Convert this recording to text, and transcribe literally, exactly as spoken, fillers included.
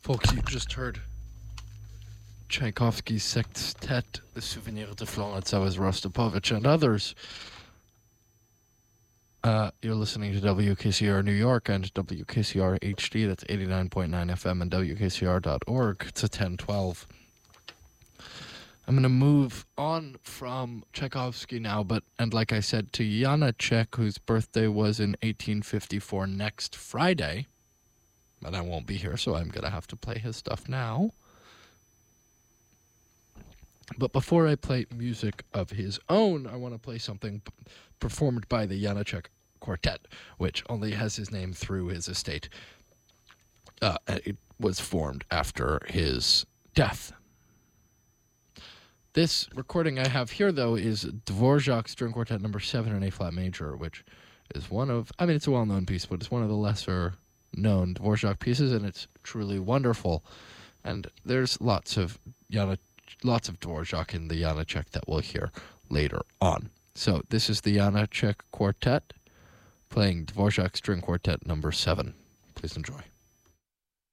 Folks, you just heard Tchaikovsky's Sextet, The Souvenir de Florence, that was Rostropovich and others. Uh, you're listening to W K C R New York and W K C R H D, that's eighty-nine point nine F M and W K C R dot org. It's a ten twelve. I'm going to move on from Tchaikovsky now, but, and like I said, to Janacek, whose birthday was in eighteen fifty-four next Friday. But I won't be here, so I'm going to have to play his stuff now. But before I play music of his own, I want to play something p- performed by the Janacek Quartet, which only has his name through his estate. Uh, it was formed after his death. This recording I have here, though, is Dvorak String Quartet number seven in A-flat major, which is one of, I mean, it's a well-known piece, but it's one of the lesser-known Dvorak pieces, and it's truly wonderful. And there's lots of Jana, lots of Dvorak in the Janacek that we'll hear later on. So this is the Janacek Quartet playing Dvorak String Quartet number seven. Please enjoy.